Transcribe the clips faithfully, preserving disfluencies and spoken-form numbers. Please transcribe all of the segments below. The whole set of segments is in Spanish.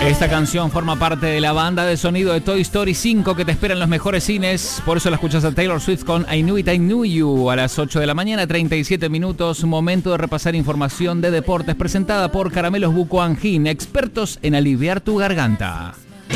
Esta canción forma parte de la banda de sonido de Toy Story cinco que te espera en los mejores cines. Por eso la escuchas a Taylor Swift con I Knew It, I Knew You a las ocho de la mañana, treinta y siete minutos. Momento de repasar información de deportes presentada por Caramelos Buco Anjin, expertos en aliviar tu garganta.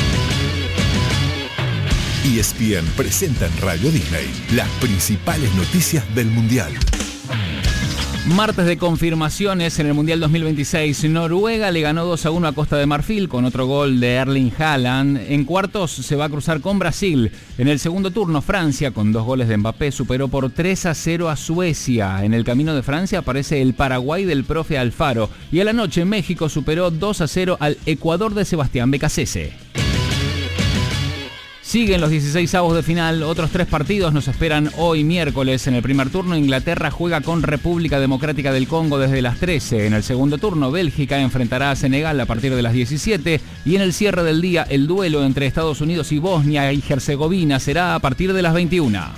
E S P N presenta en Radio Disney las principales noticias del Mundial. Martes de confirmaciones en el Mundial dos mil veintiséis. Noruega le ganó dos a uno a Costa de Marfil con otro gol de Erling Haaland. En cuartos se va a cruzar con Brasil. En el segundo turno, Francia, con dos goles de Mbappé, superó por tres a cero a Suecia. En el camino de Francia aparece el Paraguay del profe Alfaro. Y a la noche, México superó dos a cero al Ecuador de Sebastián Becasese. Siguen los dieciseisavos de final, otros tres partidos nos esperan hoy miércoles. En el primer turno, Inglaterra juega con República Democrática del Congo desde las trece. En el segundo turno, Bélgica enfrentará a Senegal a partir de las diecisiete. Y en el cierre del día, el duelo entre Estados Unidos y Bosnia y Herzegovina será a partir de las veintiuna.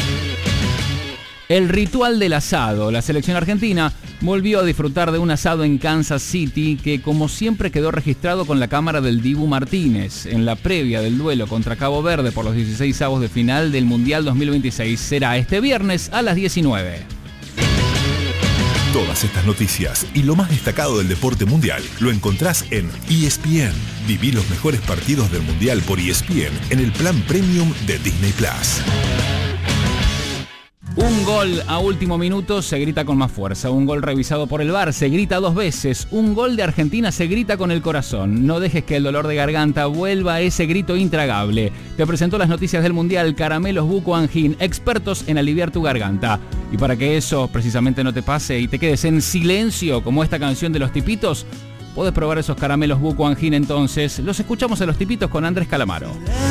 El ritual del asado. La selección argentina volvió a disfrutar de un asado en Kansas City que, como siempre, quedó registrado con la cámara del Dibu Martínez. En la previa del duelo contra Cabo Verde por los dieciseisavos de final del Mundial dos mil veintiséis será este viernes a las diecinueve. Todas estas noticias y lo más destacado del deporte mundial lo encontrás en E S P N. Viví los mejores partidos del Mundial por E S P N en el plan premium de Disney Plus. Un gol a último minuto se grita con más fuerza. Un gol revisado por el V A R se grita dos veces. Un gol de Argentina se grita con el corazón. No dejes que el dolor de garganta vuelva a ese grito intragable. Te presentó las noticias del Mundial Caramelos Buco Anjin, expertos en aliviar tu garganta. Y para que eso precisamente no te pase y te quedes en silencio como esta canción de Los Tipitos, podés probar esos Caramelos Buco Anjin entonces. Los escuchamos a Los Tipitos con Andrés Calamaro.